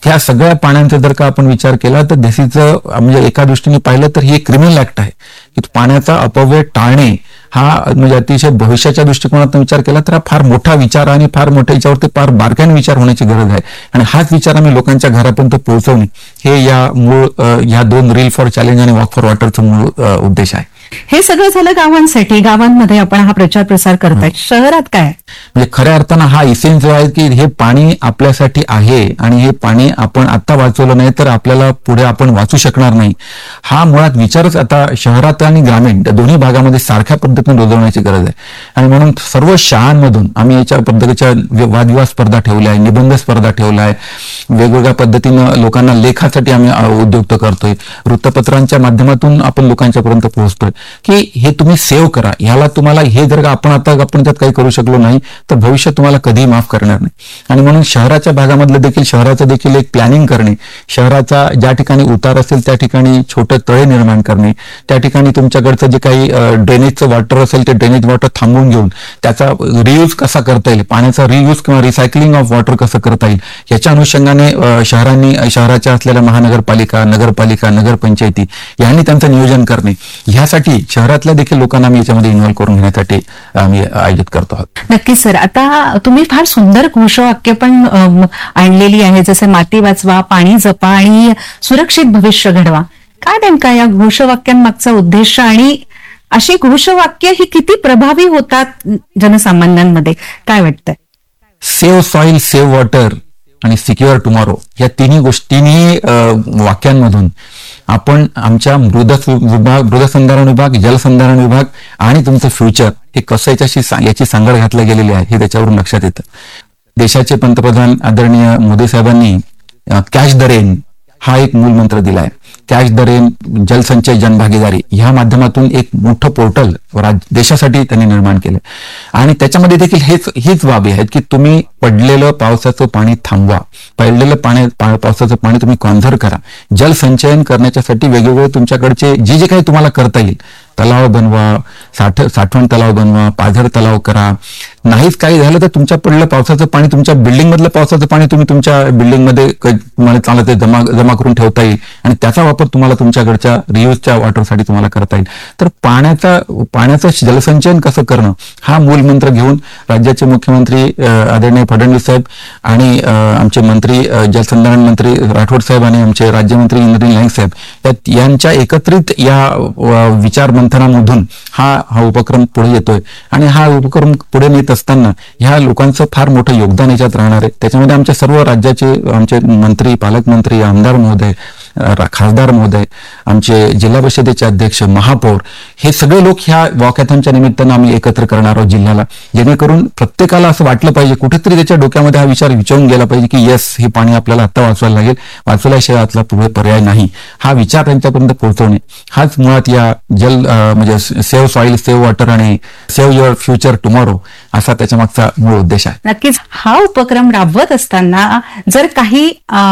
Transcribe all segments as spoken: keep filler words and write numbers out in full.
ह्या सगळ्या पाण्याचा जर का आपण विचार केला तर दिस इज म्हणजे एका दृष्टीने पाहिलं तर ही क्रिमिनल ऍक्ट आहे की पाण्याचा अपव्यय टाळणे हा म्हणजे अतिशय भविष्याच्या दृष्टिकोनातून विचार केला तर हा फार मोठा विचार आणि फार मोठ्या याच्यावरती फार बारकाईने विचार होण्याची गरज आहे. आणि हाच विचार आम्ही लोकांच्या घरापर्यंत पोहोचवणे हे या मूळ ह्या दोन रील फॉर चॅलेंज आणि वॉक फॉर वॉटरचा मूळ उद्देश आहे. हे सगळं झालं गावांसाठी, गावांमध्ये आपण हा प्रचार प्रसार करताय. शहरात काय म्हणजे खऱ्या अर्थानं हा इसेन्स जो आहे की हे पाणी आपल्यासाठी आहे आणि हे पाणी आपण आता वाचवलं नाही तर आपल्याला पुढे आपण वाचू शकणार नाही, हा मुळात विचारच आता शहरात आणि ग्रामीण त्या दोन्ही भागामध्ये सारख्या पद्धतीने रुजवण्याची गरज आहे. आणि म्हणून सर्व शाळांमधून आम्ही याच्या पद्धतीच्या वादविवाद स्पर्धा ठेवल्या आहे, निबंध स्पर्धा ठेवल्या आहे, वेगवेगळ्या पद्धतीनं लोकांना लेखासाठी आम्ही उद्युक्त करतोय, वृत्तपत्रांच्या माध्यमातून आपण लोकांच्यापर्यंत पोहोचतोय की हे तुम्ही सेव्ह करा. ह्याला तुम्हाला हे जर का आपण आता आपण त्यात काही करू शकलो नाही तर भविष्यात तुम्हाला कधीही माफ करणार नाही. आणि म्हणून शहराच्या भागामधलं देखील शहराचं देखील एक प्लॅनिंग करणे, शहराचा ज्या ठिकाणी उतार असेल त्या ठिकाणी छोटे तळे निर्माण करणे, त्या ठिकाणी तुमच्याकडचं जे काही ड्रेनेजचं वॉटर असेल ते ड्रेनेज वॉटर थांबवून घेऊन त्याचा रियूज कसा करता येईल, पाण्याचा रियूज किंवा रिसायकलिंग ऑफ वॉटर कसं करता येईल याच्या अनुषंगाने शहरांनी शहराच्या असलेल्या महानगरपालिका, नगरपालिका, नगरपंचायती यांनी त्यांचं नियोजन करणे, ह्यासाठी शहरातल्या देखील लोकांना आम्ही याच्यामध्ये इन्व्हॉल्व करून घेण्यासाठी आम्ही आयोजित करतो आहोत. नक्कीच सर. आता तुम्ही फार सुंदर घोषवाक्य पण आणलेली आहे, जसे माती वाचवा, पाणी जपा आणि सुरक्षित भविष्य घडवा. काय नेमका या घोषवाक्यांमागचा उद्देश आणि अशी घोषवाक्य ही किती प्रभावी होतात जनसामान्यांमध्ये, काय वाटतंय? सेव्ह सॉइल, सेव्ह वॉटर आणि सिक्युअर टुमॉरो या तिन्ही गोष्टींनी वाक्यांमधून आपण आमच्या मृद विभाग, मृदसंधारण विभाग, जलसंधारण विभाग आणि तुमचं फ्युचर हे कसं याच्याशी याची सांगड घातली गेलेली आहे हे त्याच्यावरून लक्षात येतं. देशाचे पंतप्रधान आदरणीय मोदी साहेबांनी कॅच द रेन हा एक मूलमंत्र दिलाय. कॅच द रेन, जलसंचय, जनभागीदारी ह्या माध्यमातून एक मोठं पोर्टल देशासाठी त्यांनी निर्माण केलं. आणि त्याच्यामध्ये देखील हेच हीच बाबी आहेत की तुम्ही पडलेलं पावसाचं पाणी थांबवा, पडलेलं पाणी पावसाचं पाणी तुम्ही कॉन्झर्व्ह करा, जलसंचयन करण्याच्यासाठी वेगवेगळे तुमच्याकडचे जे जे काही तुम्हाला करता येईल, तलाव बनवा, साठ साठवण तलाव बनवा, पाझर तलाव करा. नाहीच काही झालं तर तुमच्या पडलेलं पावसाचं पाणी, तुमच्या बिल्डिंग मधलं पावसाचं पाणी तुम्ही तुमच्या बिल्डिंगमध्ये तुम्हाला चांगलं ते जमा जमा करून ठेवता येईल आणि त्याचा वापर तुम्हाला तुमच्याकडच्या रियूजच्या वॉटरसाठी तुम्हाला करता येईल. तर पाण्याचा पाण्याचं जलसंचयन कसं करणं हा मूलमंत्र घेऊन राज्याचे मुख्यमंत्री आदरणीय फडणवीस साहेब आणि आमचे मंत्री जलसंधारण मंत्री राठोड साहेब आणि आमचे राज्यमंत्री इंद्रनील नाईक साहेब यांच्या एकत्रित या विचार मंथनामधून हा हा उपक्रम पुढे येतोय. आणि हा उपक्रम पुढे नेत असताना ह्या लोकांचं फार मोठं योगदान याच्यात राहणार आहे. त्याच्यामध्ये आमच्या सर्व राज्याचे आमचे मंत्री, पालकमंत्री, आमदार महोदय, खासदार महोदय, आमचे जिल्हा परिषदेचे अध्यक्ष, महापौर हे सगळे लोक ह्या वॉकॅथॉनच्या निमित्तानं आम्ही एकत्र करणार आहोत जिल्ह्याला, जेणेकरून प्रत्येकाला असं वाटलं पाहिजे, कुठेतरी त्याच्या डोक्यामध्ये हा विचार विचारून गेला पाहिजे की येस, हे पाणी आपल्याला आता वाचवायला लागेल, वाचवल्याशिवाय आतला पुढे पर्याय नाही. हा विचार त्यांच्यापर्यंत पोहोचवणे हाच मुळात या जल म्हणजे सेव्ह सॉइल, सेव्ह वॉटर आणि सेव्ह युअर फ्युचर टुमॉरो असा त्याच्या मागचा मूळ उद्देश आहे. नक्कीच हा उपक्रम राबवत असताना जर काही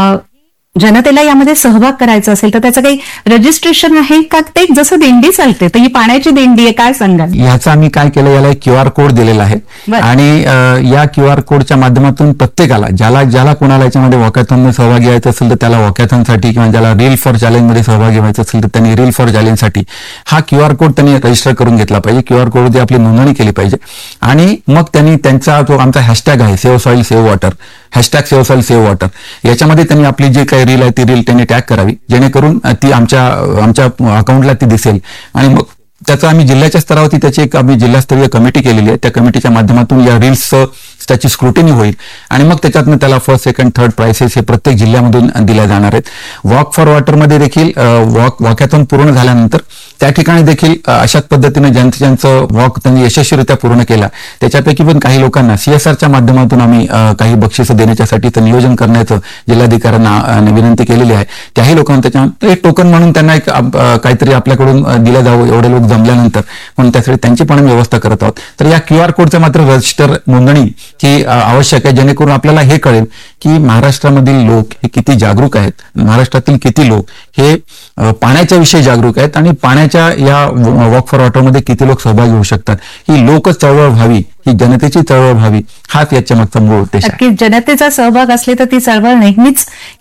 जनतेला यामध्ये सहभाग करायचा असेल तर त्याचं काही रजिस्ट्रेशन आहे का? ते जसं दिंडी चालते तर ही पाण्याची दिंडी आहे, काय सांगाल? याचं आम्ही काय केलं, याला एक क्यू आर कोड दिलेला आहे आणि या क्यू आर कोडच्या माध्यमातून प्रत्येकाला ज्याला ज्याला कोणाला याच्यामध्ये वॉकॅथॉनमध्ये सहभागी व्हायचं असेल तर त्याला वॉकॅथॉनसाठी किंवा ज्याला रील फॉर चॅलेंजमध्ये सहभागी व्हायचं असेल तर त्यांनी रील फॉर चॅलेंजसाठी हा क्यू आर कोड त्यांनी रजिस्टर करून घेतला पाहिजे. क्यू आर कोडमध्ये आपली नोंदणी केली पाहिजे आणि मग त्यांनी त्यांचा जो आमचा हॅशटॅग आहे save soil, save water, hashtag save soil, save water, याच्यामध्ये त्यांनी आपली जी काही रील आहे ती रील त्यांनी टॅग करावी, जेणेकरून ती आमच्या आमच्या अकाउंटला ती दिसेल. आणि मग त्याचं आम्ही जिल्ह्याच्या स्तरावरती त्याची एक आम्ही जिल्हास्तरीय कमिटी केलेली आहे. त्या कमिटीच्या माध्यमातून या रील्सचं त्याची स्क्रुटिनी होईल आणि मग त्याच्यातनं त्याला फर्स्ट, सेकंड, थर्ड प्राइसेस हे प्रत्येक जिल्ह्यामधून दिल्या जाणार आहेत. वॉक फॉर वॉटरमध्ये देखील वॉक वॉकॅथॉन पूर्ण झाल्यानंतर त्या ठिकाणी देखील अशाच पद्धतीने ज्यांचं ज्यांचं वॉक त्यांनी यशस्वीरित्या पूर्ण केला त्याच्यापैकी पण काही लोकांना सीएसआरच्या माध्यमातून आम्ही काही बक्षिसं देण्याच्यासाठी नियोजन करण्याचं जिल्हाधिकाऱ्यांना विनंती केलेली आहे. त्याही लोकांना त्याच्या एक टोकन म्हणून त्यांना एक काहीतरी आपल्याकडून दिलं जावं, एवढे लोक जमल्यानंतर, म्हणून त्यासाठी त्यांची पण व्यवस्था करत आहोत. तर या क्यू आर कोडचं मात्र रजिस्टर नोंदणी ही आवश्यक आहे, जेणेकरून आपल्याला हे कळेल की महाराष्ट्रामधील लोक हे किती जागरूक आहेत, महाराष्ट्रातील किती लोक हे पाण्याच्या विषयी जागरूक आहेत आणि पाण्याच्या या वॉक फॉर वॉटरमध्ये किती लोक सहभागी होऊ शकतात. ही लोक चळवळ व्हावी, ही जनतेची चळवळ व्हावी, हाच याच्या मागचा मूळ उद्देश आहे. जनतेचा सहभाग असले तर ती चळवळ नेहमीच